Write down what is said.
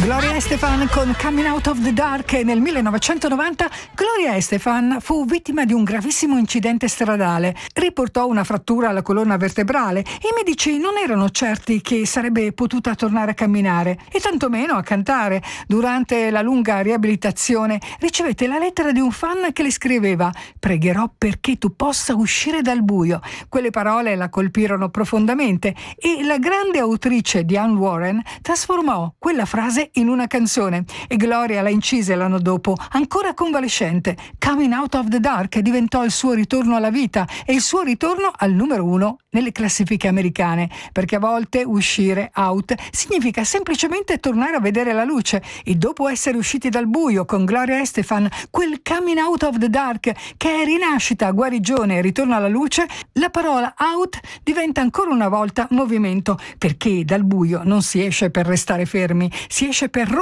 Gloria Estefan con Coming Out of the Dark. Nel 1990 Gloria Estefan fu vittima di un gravissimo incidente stradale. Riportò una frattura alla colonna vertebrale e i medici non erano certi che sarebbe potuta tornare a camminare e tantomeno a cantare. Durante la lunga riabilitazione ricevette la lettera di un fan che le scriveva: "Pregherò perché tu possa uscire dal buio". Quelle parole la colpirono profondamente e la grande autrice Diane Warren trasformò quella frase in una canzone e Gloria la incise l'anno dopo, ancora convalescente. Coming Out of the Dark diventò il suo ritorno alla vita e il suo ritorno al numero 1 nelle classifiche americane, perché a volte uscire out significa semplicemente tornare a vedere la luce, e dopo essere usciti dal buio con Gloria Estefan, quel coming out of the dark che è rinascita, guarigione e ritorno alla luce, la parola out diventa ancora una volta movimento, perché dal buio non si esce per restare fermi, si esce per